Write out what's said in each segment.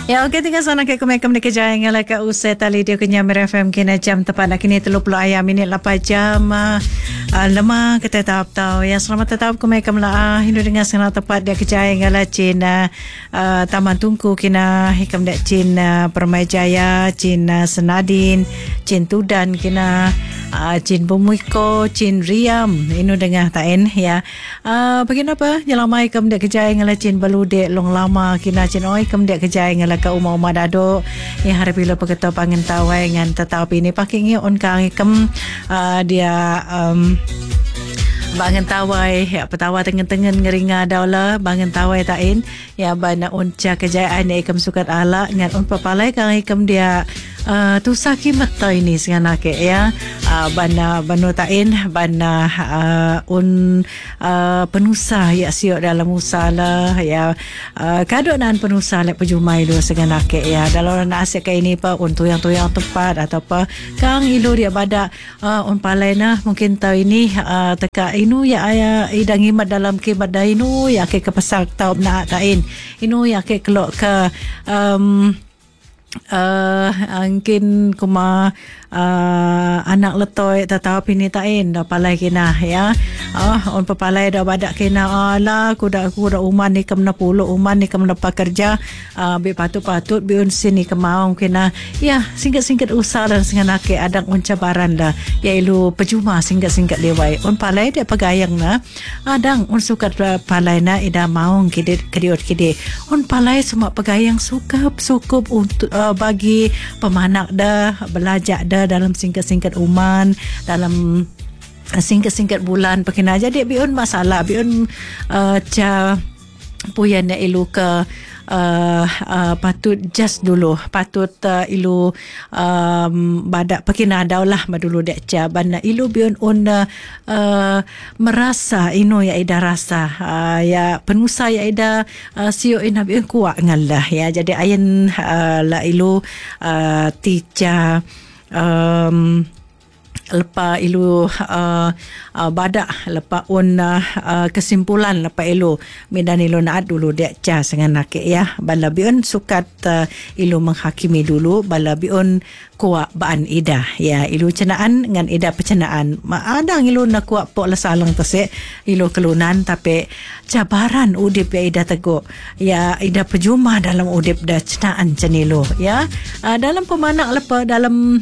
Ya, okey, tinggal sana ke kumekam ni kejayaan ngala ka usai tali dia kenya FM kena jam tepat nak kini 30 ayam minit 8 jam lama kita tahap tahu ya selamat tetap kumekam lah hindu dengan sana tepat dia kejayaan ngala Cina Taman Tungku kena hikam dak Cina Permai Jaya Cina Senadin Cin Tudan kena Cin Bumuiko Cin Riam inu dengar tain ya baginapa nyelamai kam dak kejayaan ngala Cin Balude long lama kena Cin oi kam dak kejayaan ngala ka umah-umah dado ya hari bila pegeto pangen tawai ngan tetapi ini pakai on kang kem dia bangen tawai ya petawa tengen-tengen ngeringa daula bangen tawai tain ya bana unca kejayaan ikam sukat ala ngan on papalai kang ikam dia tu sakimat tau ini senganake ya bana banu tain bana penusa ya siok dalam usala ya kadonan penusa lek pejumai lu senganake ya dalam nasik ke ini pa untuk yang tepat atau apa kang ilu dia badak palai nah mungkin tau ini teka inu ya idang himat dalam kimat dah inu ya ke pasal tau nak tain inu ya ke kelok ke angkin kuma anak letoi tatau pini tain dah palai kena ya on papalai dah badak kena ala kuda uman ni kam 60 uman ni kam lepas kerja bi patut bi un sini kemau kena ya singkat usah dan senganake adang on cabaran dah ya ilu pejuma singkat lewai on palai dia pegayang na adang on sukat palai na ida maung kide on palai semua pegayang sukup untuk bagi pemanak dah belajar dah dalam singkat uman dalam singkat bulan pakina jadi biun masalah biun puyan na ilu ke patut just dulu patut ilu badak pakina daulah madulu dek ca bana ilu biun on merasa ino ya ida rasa ya penusa ya ida sio ina biun kuat ngalah ya jadi ayen la ilu tica lepas ilu badak lepas on kesimpulan lepas ilu medan ilu nak dulu dek ca sengan nak ya bala biun sukat ilu menghakimi dulu bala biun kuat baan ida ya ilu cenaan dengan ida pecenaan adang ilu nak kuat pok lesalang tesek ilu kelunan tapi cabaran udip ya ida teguk ya ida pejumah dalam udip dah cenaan cenilu ya dalam pemanak lepas dalam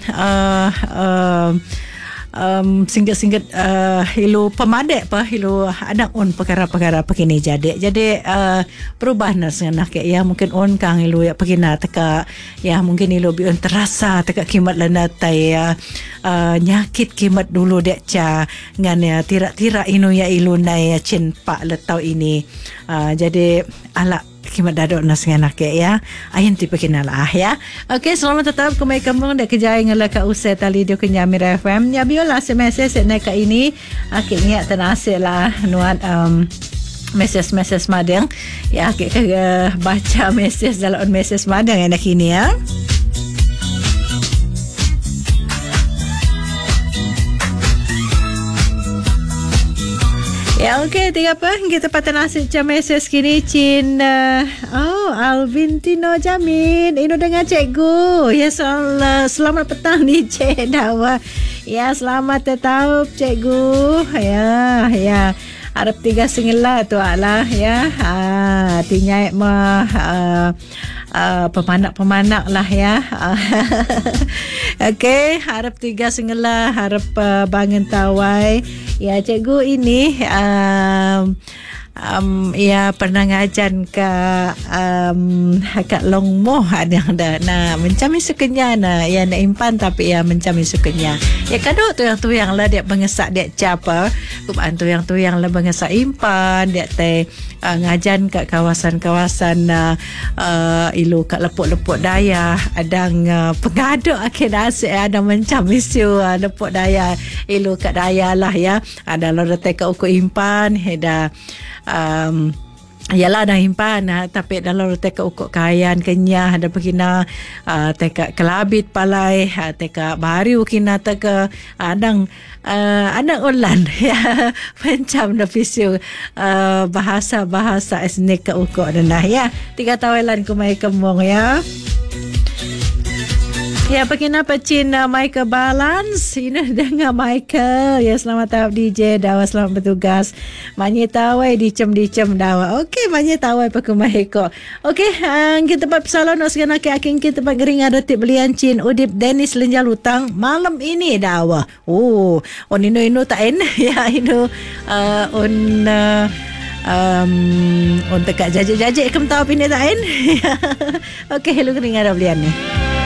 singkat ilu pemadek pa ilu anak on perkara-perkara begini jadi perubahan senang ke ya mungkin on kang ilu ya begina teka ya mungkin ilu biun terasa teka kimat lana tai nyakit kimat dulu dek ca ngan ya tira inu ya ilu nai cin pak letau ini jadi ala kimat dadok nas nganak ya ahin tipe kinalah ya okey selamat tetap kumai kampung dak kejayaan ngala ka usai tali dio kenya Mira FM ya biola SMS naik ka ini akhirnya tenasih lah nuat message madang ya akhirnya baca message dalam message madang yang kini ya. Ya okey, tiga apa? Kita patah nasib jam meses kini Cin Alvin Tino Jamin Ino dengan cikgu ya selamat petang ni Cik Dawa ya selamat tetap cikgu ya harap 3 sengela tu lah ya tinyai pemanak lah ya okey harap 3 sengela harap bangun tawai ya cikgu ini ya pernah ngajan kat Longmoh ada nah mencami sukenya nah ya nak impan tapi ya mencami sukenya ya kadok tu yang lah dia mengesak dia capa kuban tu yang lah mengesak impan dia teh ngajan kat kawasan-kawasan ilu kat lepuk-lepuk daya adang pengaduk akhir nasib ada mencami siu lepuk daya ilu kat daya lah ya ada lo tek kat uku impan ada Yalah dah himpan tapi dalam teka ukuk kayan kenyah ada begina teka kelabit palai teka bariu kina teka adang ulan ya macam dah pisau bahasa esnek ke ukuk dah ya 3 tahunan ku mai kemong ya. Ya, begina pecin Michael Balance. Ini dengan Michael. Ya, selamat tahap DJ. Dawa selamat bertugas. Manya tawai dicem dawa. Okey, manya tawai pakai Michael. Okey, kita buat pesalan nak segala aking kita buat gering ada tip belian cin Udip Dennis Lenjal Utang malam ini dawa. Oh, on ino tak en. Ya, ino on tekak jajak-jajak kem tahu pini tak en. Okey, lu gering ada belian ni.